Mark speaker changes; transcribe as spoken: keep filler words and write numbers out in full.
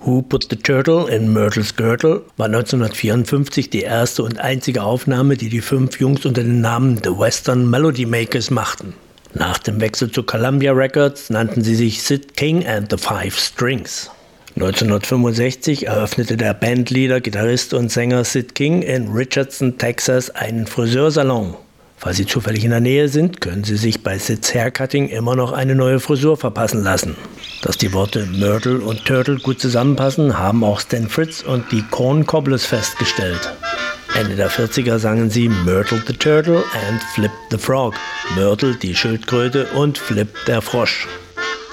Speaker 1: Who Put the Turtle in Myrtles Girdle war neunzehnhundertvierundfünfzig die erste und einzige Aufnahme, die die fünf Jungs unter dem Namen The Western Melody Makers machten. Nach dem Wechsel zu Columbia Records nannten sie sich Sid King and the Five Strings. neunzehnhundertfünfundsechzig eröffnete der Bandleader, Gitarrist und Sänger Sid King in Richardson, Texas, einen Friseursalon. Falls Sie zufällig in der Nähe sind, können Sie sich bei Sids Haircutting immer noch eine neue Frisur verpassen lassen. Dass die Worte Myrtle und Turtle gut zusammenpassen, haben auch Stan Fritz und die Corn Cobblers festgestellt. Ende der vierziger sangen sie Myrtle the Turtle and Flip the Frog, Myrtle die Schildkröte und Flip der Frosch.